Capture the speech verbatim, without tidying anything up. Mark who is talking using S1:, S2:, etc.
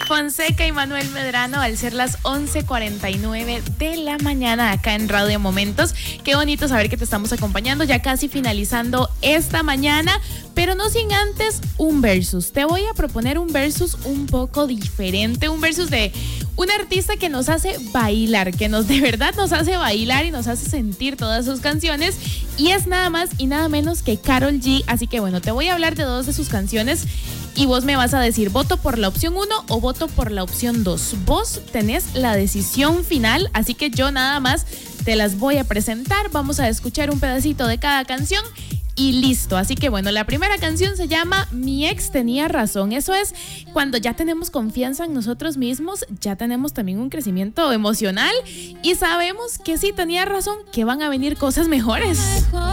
S1: Fonseca y Manuel Medrano, al ser las once cuarenta y nueve de la mañana acá en Radio Momentos. Qué bonito saber que te estamos acompañando, ya casi finalizando esta mañana, pero no sin antes un versus. Te voy a proponer un versus un poco diferente, un versus de un artista que nos hace bailar, que nos de verdad nos hace bailar y nos hace sentir todas sus canciones, y es nada más y nada menos que Karol G. Así que bueno, te voy a hablar de dos de sus canciones y vos me vas a decir, ¿voto por la opción uno o voto por la opción dos? Vos tenés la decisión final, así que yo nada más te las voy a presentar. Vamos a escuchar un pedacito de cada canción y listo. Así que bueno, la primera canción se llama Mi ex tenía razón. Eso es cuando ya tenemos confianza en nosotros mismos, ya tenemos también un crecimiento emocional y sabemos que sí tenía razón, que van a venir cosas mejores.